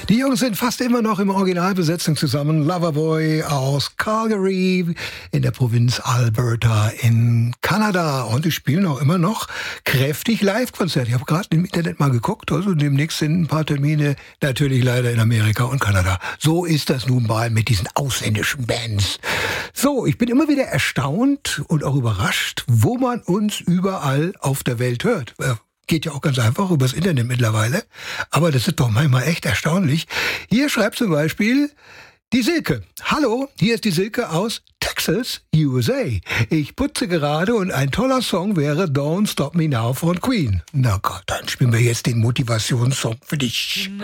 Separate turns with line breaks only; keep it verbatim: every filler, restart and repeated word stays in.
Die Jungs sind fast immer noch im Originalbesetzung zusammen. Loverboy aus Calgary in der Provinz Alberta in Kanada. Und die spielen auch immer noch kräftig Live-Konzerte. Ich habe gerade im Internet mal geguckt. Also demnächst sind ein paar Termine natürlich leider in Amerika und Kanada. So ist das nun mal mit diesen ausländischen Bands. So, ich bin immer wieder erstaunt und auch überrascht, wo man uns überall auf der Welt hört. Geht ja auch ganz einfach übers Internet mittlerweile. Aber das ist doch manchmal echt erstaunlich. Hier schreibt zum Beispiel die Silke. Hallo, hier ist die Silke aus Texas, U S A. Ich putze gerade und ein toller Song wäre Don't Stop Me Now von Queen. Na Gott, dann spielen wir jetzt den Motivationssong für dich.